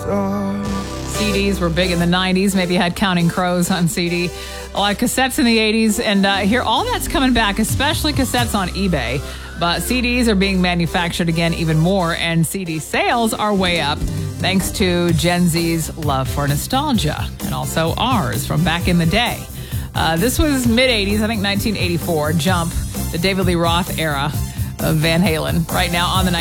CDs were big in the 90s. Maybe you had Counting Crows on CD. A lot of cassettes in the 80s. And here, all that's coming back, especially cassettes on eBay. But CDs are being manufactured again even more. And CD sales are way up thanks to Gen Z's love for nostalgia. And also ours from back in the day. This was mid-80s, I think 1984. Jump, the David Lee Roth era of Van Halen. Right now on the